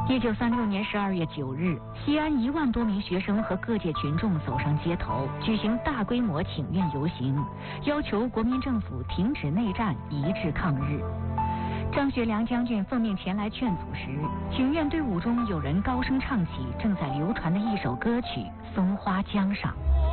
1936年12月9日，西安1万多名学生和各界群众走上街头，举行大规模请愿游行，要求国民政府停止内战，一致抗日。张学良将军奉命前来劝阻时，请愿队伍中有人高声唱起正在流传的一首歌曲《松花江上》。